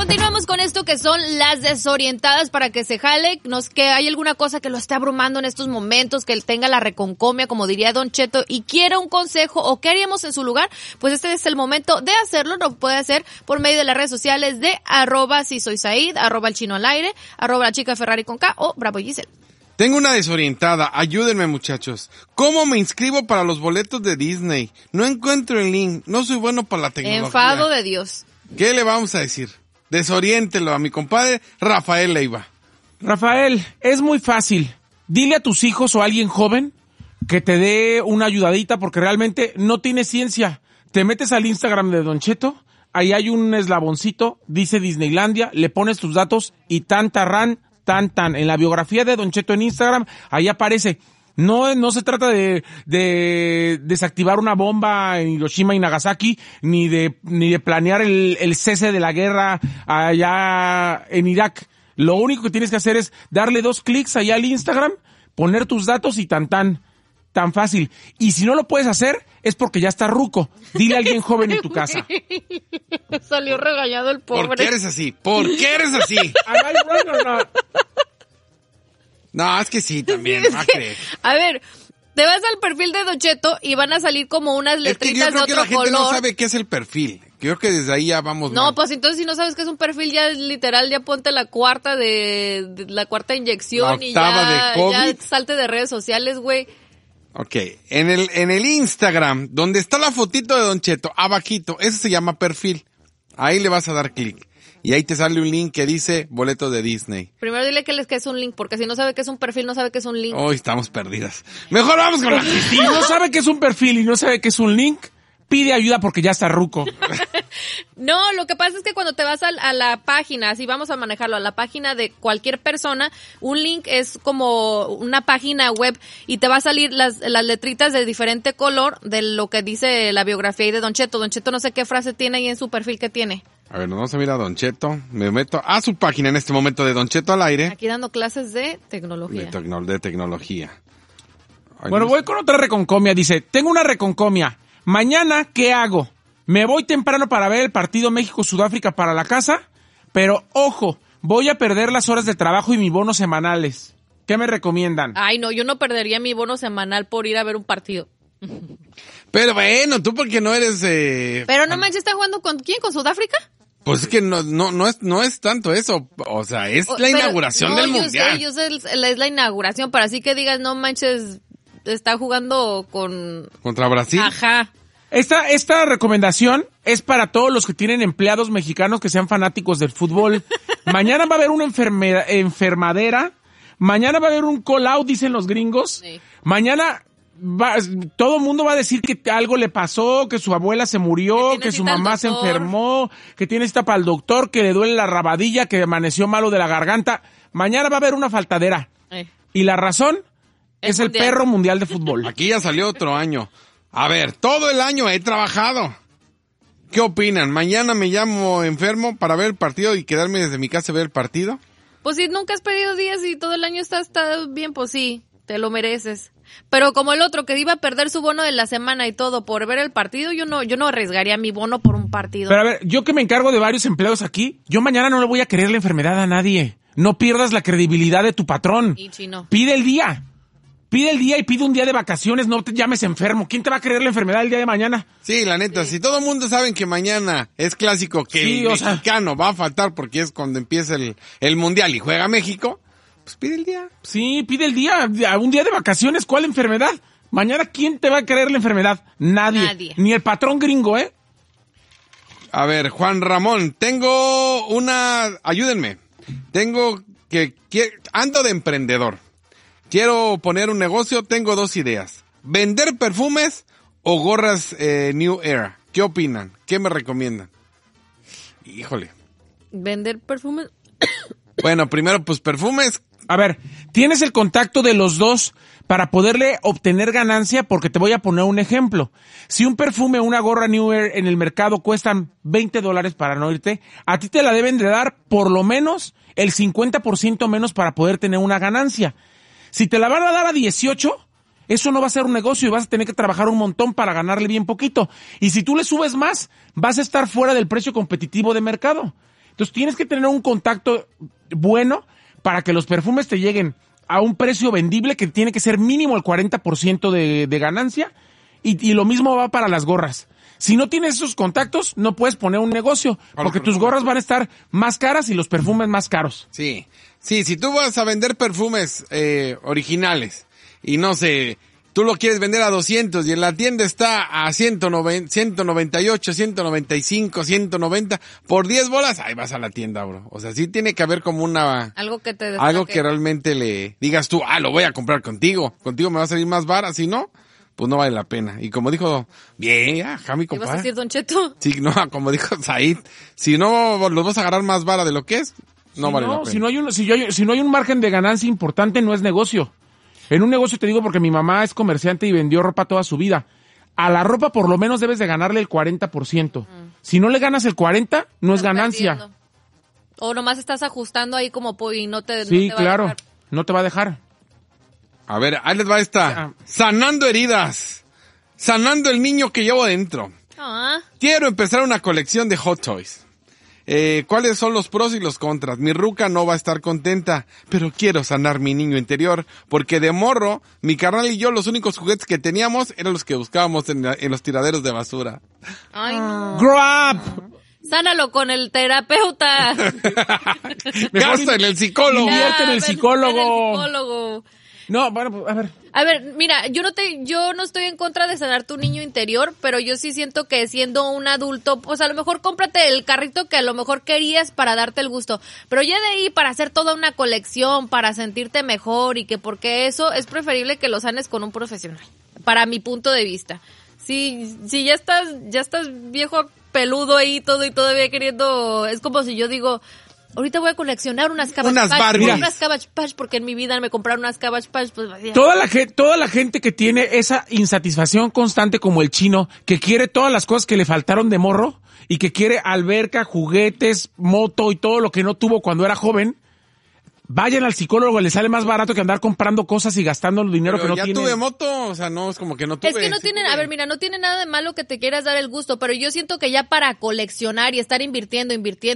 Continuamos con esto que son las desorientadas para que se jale, que hay alguna cosa que lo esté abrumando en estos momentos, que él tenga la reconcomia, como diría Don Cheto, y quiera un consejo o qué haríamos en su lugar, pues este es el momento de hacerlo. Lo puede hacer por medio de las redes sociales de @sisoysaid, @elchinoalaire, @lachicaferrari con K o Bravo Giselle. Tengo una desorientada, ayúdenme muchachos. ¿Cómo me inscribo para los boletos de Disney? No encuentro el link, no soy bueno para la tecnología. Enfado de Dios. ¿Qué le vamos a decir? Desoriéntelo a mi compadre Rafael Leiva. Rafael, es muy fácil. Dile a tus hijos o a alguien joven que te dé una ayudadita porque realmente no tiene ciencia. Te metes al Instagram de Don Cheto, ahí hay un eslaboncito, dice Disneylandia, le pones tus datos y tan. En la biografía de Don Cheto en Instagram, ahí aparece. No se trata de desactivar una bomba en Hiroshima y Nagasaki, ni de planear el cese de la guerra allá en Irak. Lo único que tienes que hacer es darle 2 clics allá al Instagram, poner tus datos y tan fácil. Y si no lo puedes hacer, es porque ya está ruco. Dile a alguien joven en tu casa. Salió regañado el pobre. ¿Por qué eres así? ¿Por qué eres así? No, es que sí, también. A ver, te vas al perfil de Don Cheto y van a salir como unas letritas de otro color. Es que yo creo que la gente no sabe qué es el perfil. Creo que desde ahí ya vamos mal. No, pues entonces si no sabes qué es un perfil, ya literal, ya ponte la cuarta de la cuarta inyección y ya salte de redes sociales, güey. Ok, en el Instagram, donde está la fotito de Don Cheto, abajito, ese se llama perfil. Ahí le vas a dar clic. Y ahí te sale un link que dice boletos de Disney. Primero dile que es un link, porque si no sabe que es un perfil, no sabe que es un link. Hoy estamos perdidas. Mejor vamos con la... Si no sabe que es un perfil y no sabe que es un link, pide ayuda porque ya está ruco. No, lo que pasa es que cuando te vas a la página, así vamos a manejarlo, a la página de cualquier persona, un link es como una página web y te va a salir las letritas de diferente color de lo que dice la biografía de Don Cheto. Don Cheto no sé qué frase tiene ahí en su perfil que tiene. A ver, nos vamos a mirar a Don Cheto. Me meto a su página en este momento de Don Cheto al aire. Aquí dando clases de tecnología. De tecnología. Ay, bueno, voy con otra reconcomia. Dice, tengo una reconcomia. Mañana, ¿qué hago? Me voy temprano para ver el partido México-Sudáfrica para la casa, pero ojo, voy a perder las horas de trabajo y mis bonos semanales. ¿Qué me recomiendan? Ay, no, yo no perdería mi bono semanal por ir a ver un partido. Pero bueno, tú porque no eres... Pero no manches, ¿está jugando con quién? ¿Con Sudáfrica? Pues es que no es tanto eso, o sea, es la inauguración del Mundial. Yo sé, es la inauguración, pero así que digas, no manches, está jugando ¿Contra Brasil? Ajá. Esta recomendación es para todos los que tienen empleados mexicanos que sean fanáticos del fútbol. Mañana va a haber una enfermadera, mañana va a haber un call out, dicen los gringos. Sí. Mañana todo el mundo va a decir que algo le pasó, que su abuela se murió, que su mamá se enfermó, que tiene cita para el doctor, que le duele la rabadilla, que amaneció malo de la garganta. Mañana va a haber una faltadera. Y la razón es el perro mundial de fútbol. Aquí ya salió otro año. A ver, todo el año he trabajado. ¿Qué opinan? ¿Mañana me llamo enfermo para ver el partido y quedarme desde mi casa a ver el partido? Pues si nunca has pedido días y todo el año estás bien, pues sí, te lo mereces. Pero como el otro que iba a perder su bono de la semana y todo por ver el partido, yo no arriesgaría mi bono por un partido. Pero a ver, yo que me encargo de varios empleados aquí, yo mañana no le voy a querer la enfermedad a nadie. No pierdas la credibilidad de tu patrón. Y chino. Pide el día y pide un día de vacaciones, no te llames enfermo. ¿Quién te va a creer la enfermedad el día de mañana? Sí, la neta, si todo el mundo sabe que mañana es clásico, que el mexicano va a faltar porque es cuando empieza el Mundial y juega México, pues pide el día. Sí, pide el día, un día de vacaciones. ¿Cuál enfermedad? Mañana, ¿quién te va a creer la enfermedad? Nadie. Ni el patrón gringo, ¿eh? A ver, Juan Ramón, ayúdenme. Ando de emprendedor. Quiero poner un negocio, tengo 2 ideas. ¿Vender perfumes o gorras New Era? ¿Qué opinan? ¿Qué me recomiendan? Híjole. ¿Vender perfumes? Bueno, primero, pues perfumes. A ver, tienes el contacto de los dos para poderle obtener ganancia, porque te voy a poner un ejemplo. Si un perfume o una gorra New Era en el mercado cuestan $20 para no irte, a ti te la deben de dar por lo menos el 50% menos para poder tener una ganancia. Si te la van a dar a 18, eso no va a ser un negocio y vas a tener que trabajar un montón para ganarle bien poquito. Y si tú le subes más, vas a estar fuera del precio competitivo de mercado. Entonces tienes que tener un contacto bueno para que los perfumes te lleguen a un precio vendible que tiene que ser mínimo el 40% de ganancia y lo mismo va para las gorras. Si no tienes esos contactos, no puedes poner un negocio porque tus gorras van a estar más caras y los perfumes más caros. Sí, si tú vas a vender perfumes originales y no sé, tú lo quieres vender a 200 y en la tienda está a 190, 198, 195, 190, por 10 bolas, ahí vas a la tienda, bro. O sea, sí tiene que haber como algo que te algo destaque. que realmente le digas tú, lo voy a comprar contigo me va a salir más barato, si no, pues no vale la pena. Y como dijo, bien, mi ¿Qué vas a compadre. decir, Don Cheto? Sí, no, como dijo Said, si no los vas a agarrar más vara de lo que es, no vale la pena. Si no hay un margen de ganancia importante, no es negocio. En un negocio te digo porque mi mamá es comerciante y vendió ropa toda su vida. A la ropa por lo menos debes de ganarle el 40%. Si no le ganas el 40%, no es ganancia. Perdiendo. O nomás estás ajustando ahí como y no te Sí, no te va a claro. dejar. No te va a dejar. A ver, ahí les va esta. Sanando heridas. Sanando el niño que llevo dentro. Ah, Quiero empezar una colección de Hot Toys. ¿Cuáles son los pros y los contras? Mi ruca no va a estar contenta, pero quiero sanar mi niño interior, porque de morro, mi carnal y yo los únicos juguetes que teníamos eran los que buscábamos en los tiraderos de basura. ay, no. Grow up. Sánalo con el terapeuta. Gasta en el psicólogo. Invierte en el psicólogo. En el psicólogo. No, bueno, pues, a ver. A ver, mira, yo no estoy en contra de sanar tu niño interior, pero yo sí siento que siendo un adulto, pues a lo mejor cómprate el carrito que a lo mejor querías para darte el gusto, pero ya de ahí para hacer toda una colección, para sentirte mejor y que porque eso es preferible que lo sanes con un profesional, para mi punto de vista. Si ya estás viejo peludo ahí todo y todavía queriendo, es como si yo digo, ahorita voy a coleccionar unas Cabbage Patch. Barbies. Unas Cabbage Patch porque en mi vida me compraron unas Cabbage Patch. Pues, ya. Toda la gente que tiene esa insatisfacción constante como el chino, que quiere todas las cosas que le faltaron de morro y que quiere alberca, juguetes, moto y todo lo que no tuvo cuando era joven, vayan al psicólogo, le sale más barato que andar comprando cosas y gastando el dinero Pero que no ya tiene. tuve moto, o sea, no es como que no tuve. Es que no sí tienen, tuve. a ver, mira, no tiene nada de malo que te quieras dar el gusto, pero yo siento que ya para coleccionar y estar invirtiendo,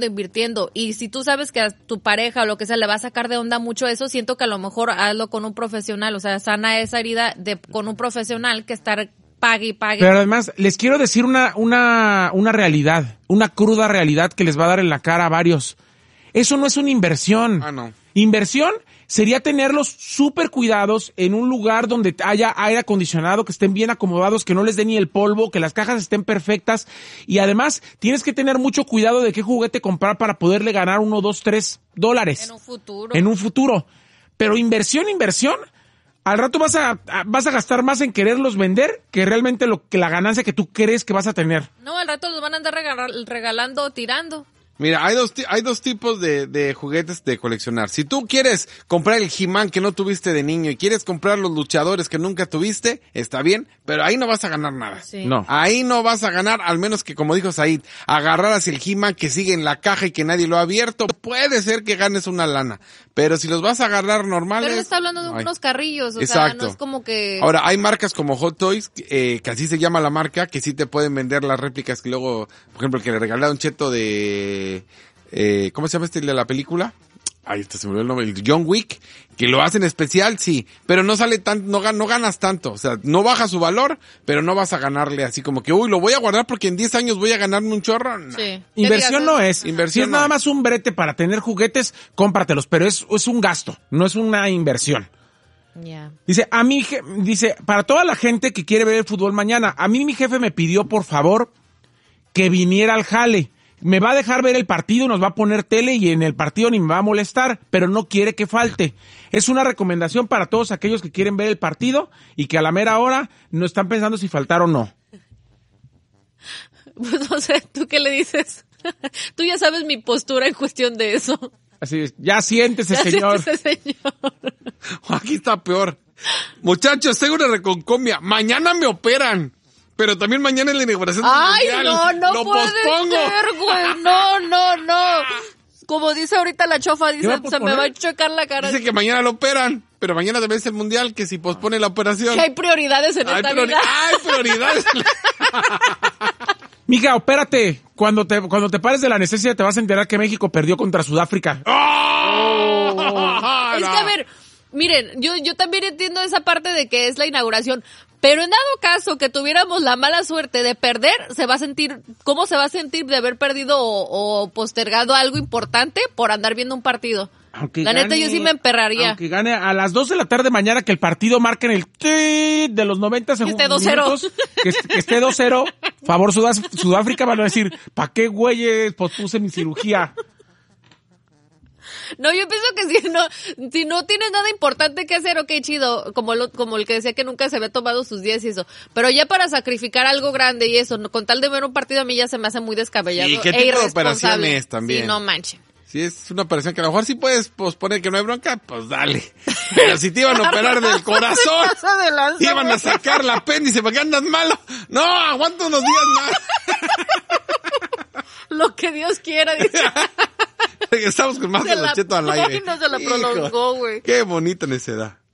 y si tú sabes que a tu pareja o lo que sea le va a sacar de onda mucho eso, siento que a lo mejor hazlo con un profesional, o sea, sana esa herida con un profesional que estar pague y pague. Pero además, les quiero decir una realidad, una cruda realidad que les va a dar en la cara a varios. Eso no es una inversión. No. Inversión sería tenerlos súper cuidados en un lugar donde haya aire acondicionado, que estén bien acomodados, que no les dé ni el polvo, que las cajas estén perfectas. Y además, tienes que tener mucho cuidado de qué juguete comprar para poderle ganar $1, $2, $3. En un futuro. Pero inversión, al rato vas a gastar más en quererlos vender que realmente la ganancia que tú crees que vas a tener. No, al rato los van a andar regalando o tirando. Mira, hay dos tipos de juguetes de coleccionar. Si tú quieres comprar el He-Man que no tuviste de niño y quieres comprar los luchadores que nunca tuviste, está bien, pero ahí no vas a ganar nada. Sí. No. Ahí no vas a ganar, al menos que, como dijo Said, agarraras el He-Man que sigue en la caja y que nadie lo ha abierto. Puede ser que ganes una lana, pero si los vas a agarrar normales... Pero él está hablando de ay. unos carrillos, o Exacto. sea, no es como que... Ahora, hay marcas como Hot Toys, que así se llama la marca, que sí te pueden vender las réplicas que luego, por ejemplo, el que le regalé a un cheto de... ¿cómo se llama este de la película? Ay, se me olvidó el nombre, el John Wick, que lo hacen especial, sí, pero no sale tan, no ganas tanto, o sea, no baja su valor, pero no vas a ganarle así como que, uy, lo voy a guardar porque en 10 años voy a ganarme un chorro. No. Sí. Inversión no es. Inversión Si es no nada es. más un brete para tener juguetes, cómpratelos, pero es un gasto, no es una inversión. Ya. Dice, para toda la gente que quiere ver el fútbol mañana, a mí mi jefe me pidió por favor que viniera al jale. Me va a dejar ver el partido, nos va a poner tele y en el partido ni me va a molestar, pero no quiere que falte. Es una recomendación para todos aquellos que quieren ver el partido y que a la mera hora no están pensando si faltar o no. Pues no sé, ¿tú qué le dices? Tú ya sabes mi postura en cuestión de eso. Así es, ya siéntese, Ya señor. siéntese, señor. Aquí está peor. Muchachos, tengo una reconcomia. Mañana me operan. Pero también mañana es la inauguración del Ay, mundial. no Lo puede pospongo. ser, güey. No. Como dice ahorita la chofa, dice, va a se posponer? me va a chocar la cara. Dice que mañana lo operan, pero mañana también es el mundial, que si pospone la operación. Que hay prioridades en esta vida. Hay prioridades. Mija, opérate. Cuando te pares de la anestesia te vas a enterar que México perdió contra Sudáfrica. Es que, a ver, miren, yo también entiendo esa parte de que es la inauguración, pero en dado caso que tuviéramos la mala suerte de perder, ¿cómo se va a sentir de haber perdido o postergado algo importante por andar viendo un partido? La neta, yo sí me emperraría. Aunque gane a las 2 de la tarde mañana, que el partido marque en el tweet de los 90 segundos. Que esté 2-0. Que esté 2-0. Favor Sudáfrica, van a decir, ¿pa' qué güeyes pospuse mi cirugía? No, yo pienso que si no tienes nada importante que hacer, ok, chido, como el que decía que nunca se había tomado sus días y eso. Pero ya para sacrificar algo grande y eso, con tal de ver un partido, a mí ya se me hace muy descabellado. ¿Y qué tipo de operación es también? Sí, no manchen. Si es una operación que a lo mejor sí puedes posponer que no hay bronca, pues dale. Pero si te iban a operar del corazón, te iban a sacar la apéndice porque andas malo. No, aguanta unos días más. Lo que Dios quiera, dice. Estamos con más de Don Cheto al aire. No se la prolongó, güey. Qué bonita necedad.